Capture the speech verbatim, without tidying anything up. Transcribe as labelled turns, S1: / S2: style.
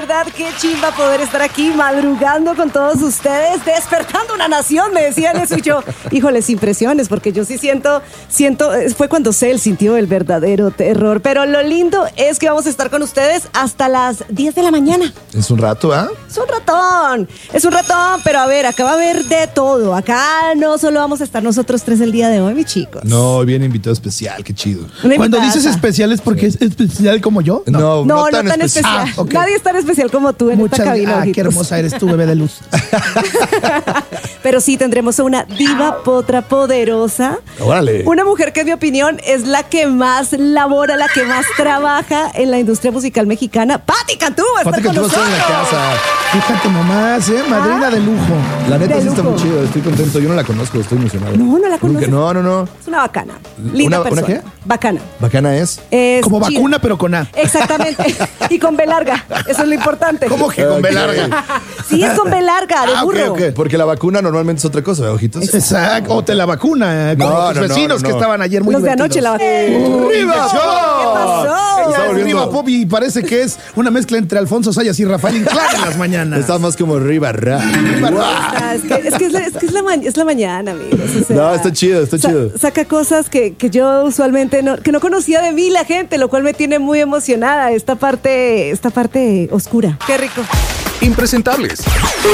S1: verdad, qué chimba poder estar aquí madrugando con todos ustedes, despertando una nación, me decían eso y yo, híjoles, impresiones, porque yo sí siento, siento, fue cuando Cel sintió el verdadero terror, pero lo lindo es que vamos a estar con ustedes hasta las diez de la mañana.
S2: Es un rato, ¿ah? ¿eh?
S1: Es un ratón, es un ratón, pero a ver, acá va a haber de todo, acá no solo vamos a estar nosotros tres el día de hoy, mis chicos.
S2: No, viene invitado especial, qué chido.
S1: Una
S3: Cuando
S1: invitaza.
S3: dices especial es porque es especial como yo.
S2: No, no,
S1: No, no
S2: tan,
S1: tan,
S2: especial.
S1: especial.
S3: Ah, ok.
S1: Nadie es tan especial como tú en
S3: Muchas
S1: esta cabina.
S3: Ah, qué
S1: ojitos.
S3: hermosa eres tú, bebé de luz.
S1: Pero sí, tendremos una diva potra poderosa.
S2: Órale.
S1: Una mujer que, en mi opinión, es la que más labora, la que más trabaja en la industria musical mexicana. ¡Pati Cantú! va a estar
S2: Pati
S1: con
S2: Cantú está en la
S1: nosotros.
S2: casa.
S3: Fíjate nomás, ¿eh? Madrina
S1: Ah.
S3: de lujo.
S2: La neta
S1: De
S2: sí está
S1: lujo.
S2: muy chido, estoy contento. Yo no la conozco, estoy emocionado.
S1: No, no la conoces.
S2: No, no, no.
S1: Es una bacana. Linda
S2: ¿Una- una
S1: persona.
S2: qué?
S1: Bacana.
S2: Bacana es.
S1: Es
S3: Como
S1: chida.
S3: vacuna, pero con A.
S1: Exactamente. Y con B larga. Eso es lo importante.
S2: ¿Cómo que con B larga?
S1: Sí, es con B larga, de
S2: Ah, ok,
S1: burro.
S2: ok. Porque la vacuna normalmente es otra cosa, ¿verdad, ojitos?
S3: Exacto. O te la vacuna. eh, Como
S2: No,
S3: tus
S2: no, no,
S3: vecinos
S2: no,
S3: que
S2: no.
S3: estaban ayer muy
S1: Los de anoche la
S3: divertidos.
S1: bacana.
S2: ¡Arriba!
S1: ¿Qué pasó?
S2: Está
S3: Ya es
S2: volviendo-
S3: Riva Pop y parece que es una mezcla entre Alfonso Sayas y Rafael Inclán en las mañanas.
S2: Está más como Riva Ra.
S1: Ah, es que, es, que es, la, es, que es, la, ma- es la mañana, amigos. O sea,
S2: No, está chido, está
S1: sa-
S2: chido.
S1: Saca cosas que, que yo usualmente no, que no conocía de mí la gente, lo cual me tiene muy emocionada. Esta parte, esta parte oscura. Qué rico.
S4: Impresentables.